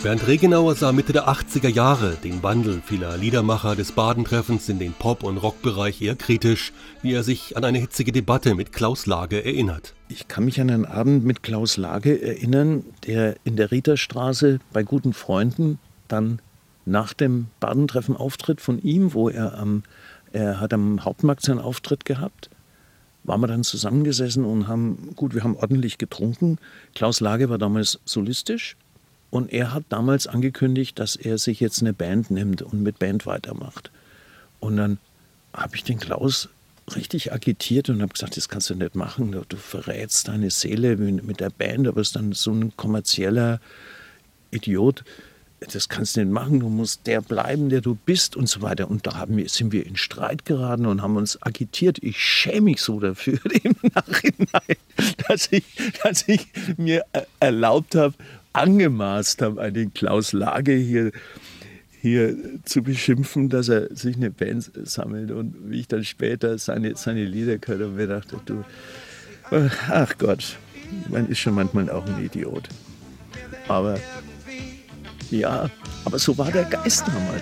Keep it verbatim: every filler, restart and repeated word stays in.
Bernd Regenauer sah Mitte der achtziger Jahre den Wandel vieler Liedermacher des Baden-Treffens in den Pop- und Rockbereich eher kritisch, wie er sich an eine hitzige Debatte mit Klaus Lage erinnert. Ich kann mich an einen Abend mit Klaus Lage erinnern, der in der Riederstraße bei guten Freunden dann nach dem Badentreffen Auftritt von ihm, wo er am, er hat am Hauptmarkt seinen Auftritt gehabt, waren wir dann zusammengesessen und haben, gut, wir haben ordentlich getrunken. Klaus Lage war damals solistisch und er hat damals angekündigt, dass er sich jetzt eine Band nimmt und mit Band weitermacht. Und dann habe ich den Klaus richtig agitiert und habe gesagt, das kannst du nicht machen, du verrätst deine Seele mit der Band, aber bist dann so ein kommerzieller Idiot. Das kannst du nicht machen, du musst der bleiben, der du bist und so weiter. Und da haben wir, sind wir in Streit geraten und haben uns agitiert. Ich schäme mich so dafür im Nachhinein, dass ich, dass ich mir erlaubt habe, angemaßt habe, einen Klaus Lage hier, hier zu beschimpfen, dass er sich eine Band sammelt. Und wie ich dann später seine, seine Lieder gehört habe, mir dachte, du, ach Gott, man ist schon manchmal auch ein Idiot. Aber ja, aber so war der Geist damals.